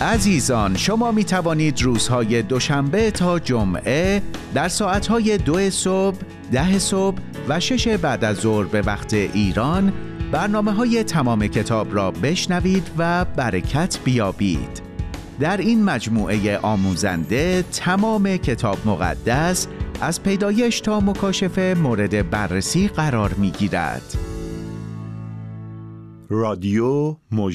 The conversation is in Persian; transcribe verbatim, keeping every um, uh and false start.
عزیزان، شما می توانید روزهای دوشنبه تا جمعه در ساعتهای دو صبح، ده صبح و شش بعد از ظهر به وقت ایران برنامه های تمام کتاب را بشنوید و برکت بیابید. در این مجموعه آموزنده تمام کتاب مقدس از پیدایش تا مکاشفه مورد بررسی قرار می گیرد. رادیو